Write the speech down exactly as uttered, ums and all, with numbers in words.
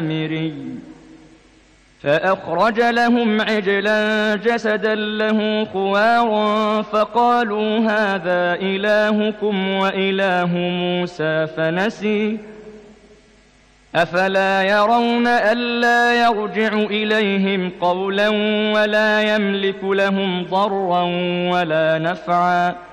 السامري فأخرج لهم عجلا جسدا له خوار فقالوا هذا إلهكم وإله موسى فنسي أفلا يرون ألا يرجع إليهم قولا ولا يملك لهم ضرا ولا نفعا